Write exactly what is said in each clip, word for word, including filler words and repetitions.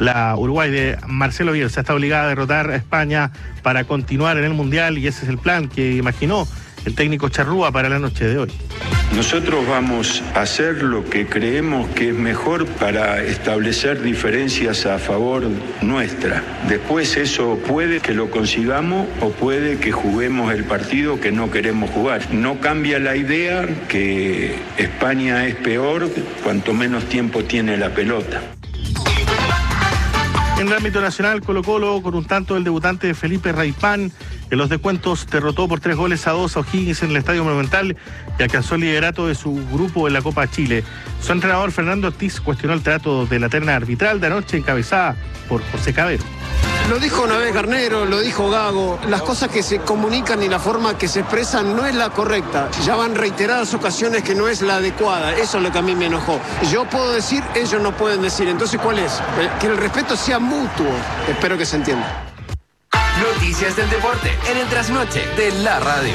La Uruguay de Marcelo Bielsa está obligada a derrotar a España para continuar en el Mundial, y ese es el plan que imaginó el técnico Charrúa para la noche de hoy. Nosotros vamos a hacer lo que creemos que es mejor para establecer diferencias a favor nuestra. Después eso puede que lo consigamos o puede que juguemos el partido que no queremos jugar. No cambia la idea que España es peor cuanto menos tiempo tiene la pelota. En el ámbito nacional, Colo-Colo, con un tanto del debutante Felipe Raipán, en los descuentos derrotó por tres goles a dos a O'Higgins en el Estadio Monumental y alcanzó el liderato de su grupo en la Copa Chile. Su entrenador Fernando Ortiz cuestionó el trato de la terna arbitral de anoche encabezada por José Cabero. Lo dijo una vez Garnero, lo dijo Gago, las cosas que se comunican y la forma que se expresan no es la correcta. Ya van reiteradas ocasiones que no es la adecuada, eso es lo que a mí me enojó. Yo puedo decir, ellos no pueden decir, entonces ¿cuál es? Que el respeto sea mutuo, espero que se entienda. Noticias del deporte en el trasnoche de la radio.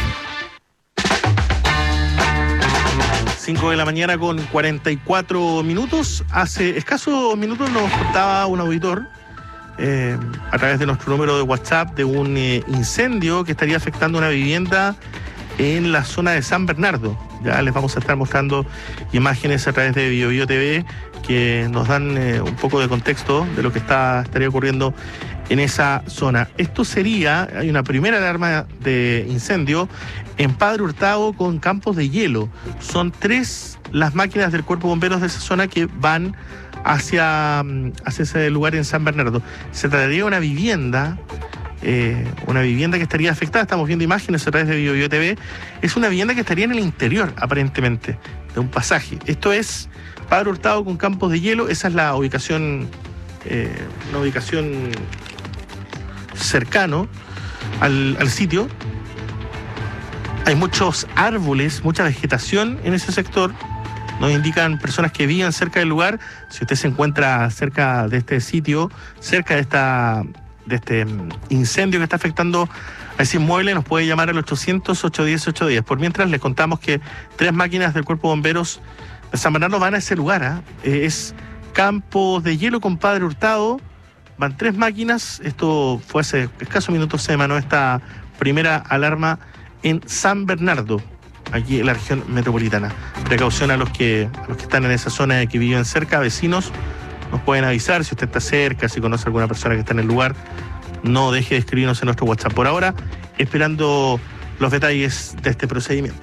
cinco de la mañana con cuarenta y cuatro minutos. Hace escasos minutos nos contaba un auditor eh, a través de nuestro número de WhatsApp de un eh, incendio que estaría afectando una vivienda en la zona de San Bernardo. Ya les vamos a estar mostrando imágenes a través de Bio Bio T V que nos dan eh, un poco de contexto de lo que está estaría ocurriendo en esa zona. Esto sería, hay una primera alarma de incendio en Padre Hurtado con campos de hielo. Son tres las máquinas del Cuerpo de Bomberos de esa zona que van hacia, hacia ese lugar en San Bernardo. Se trataría de una vivienda, eh, una vivienda que estaría afectada. Estamos viendo imágenes a través de Bio Bio T V. Es una vivienda que estaría en el interior, aparentemente, de un pasaje. Esto es Padre Hurtado con campos de hielo. Esa es la ubicación, eh, una ubicación cercano al, al sitio. Hay muchos árboles, mucha vegetación en ese sector. Nos indican personas que viven cerca del lugar. Si usted se encuentra cerca de este sitio, cerca de esta de este incendio que está afectando a ese inmueble, nos puede llamar al ochocientos, ochocientos diez, ochocientos diez. Por mientras, les contamos que tres máquinas del Cuerpo de Bomberos de San Bernardo van a ese lugar. ¿eh? Es campos de hielo con Padre Hurtado. Van tres máquinas. Esto fue hace escasos minutos, se emanó esta primera alarma en San Bernardo, aquí en la región metropolitana. Precaución a los que, a los que están en esa zona y que viven cerca, vecinos, nos pueden avisar si usted está cerca, si conoce a alguna persona que está en el lugar. No deje de escribirnos en nuestro WhatsApp. Por ahora, esperando los detalles de este procedimiento.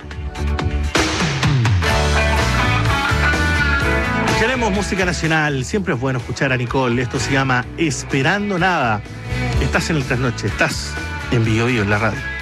Queremos música nacional, siempre es bueno escuchar a Nicole. Esto se llama Esperando Nada. Estás en el trasnoche, estás en Bio Bio en la radio.